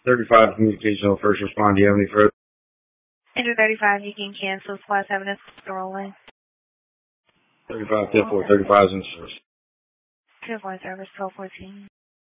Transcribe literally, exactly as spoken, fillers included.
thirty-five communication on first respond. Do you have any further? Enter thirty-five, you can cancel. Supply seven is rolling. thirty-five, ten four, thirty-five is in service. ten four service, twelve fourteen.